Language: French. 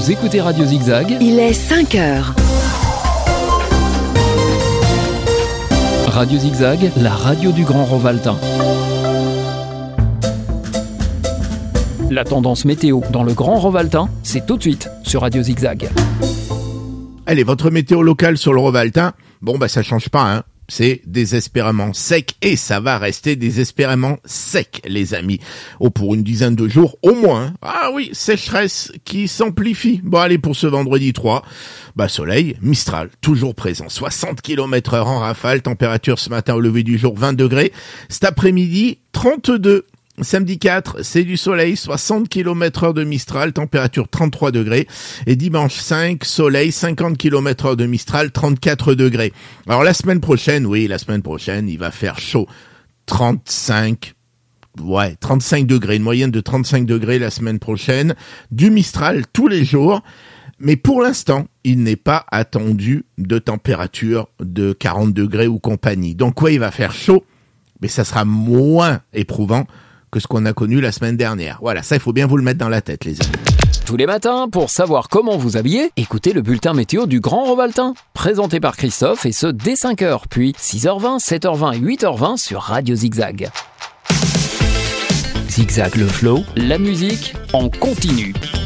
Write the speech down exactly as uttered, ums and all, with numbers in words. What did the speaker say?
Vous écoutez Radio Zigzag. Il est cinq heures. Radio Zigzag, la radio du Grand Rovaltain. La tendance météo dans le Grand Rovaltain, c'est tout de suite sur Radio Zigzag. Allez, votre météo locale sur le Rovaltain, bon bah ça change pas, hein. C'est désespérément sec et ça va rester désespérément sec, les amis. Oh, pour une dizaine de jours au moins. Ah oui, sécheresse qui s'amplifie. Bon, allez, pour ce vendredi trois, bah soleil, Mistral, toujours présent. soixante kilomètres heure en rafale, température ce matin au lever du jour vingt degrés. Cet après-midi, trente-deux. Samedi quatre, c'est du soleil, soixante kilomètres heure de Mistral, température trente-trois degrés. Et dimanche cinq, soleil, cinquante kilomètres heure de Mistral, trente-quatre degrés. Alors la semaine prochaine, oui, la semaine prochaine, il va faire chaud. trente-cinq, ouais, trente-cinq degrés, une moyenne de trente-cinq degrés la semaine prochaine. Du Mistral tous les jours. Mais pour l'instant, il n'est pas attendu de température de quarante degrés ou compagnie. Donc ouais, il va faire chaud, mais ça sera moins éprouvant que ce qu'on a connu la semaine dernière. Voilà, ça, il faut bien vous le mettre dans la tête, les amis. Tous les matins, pour savoir comment vous habiller, écoutez le bulletin météo du Grand Rovaltain, présenté par Christophe, et ce dès cinq heures, puis six heures vingt, sept heures vingt et huit heures vingt sur Radio Zigzag. Zigzag le flow, la musique en continu.